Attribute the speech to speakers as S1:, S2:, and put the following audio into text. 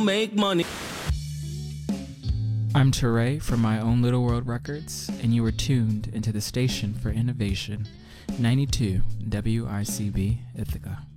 S1: make money.
S2: I'm Teray from My Own Little World Records, and you are tuned into the station for innovation, 92 WICB Ithaca.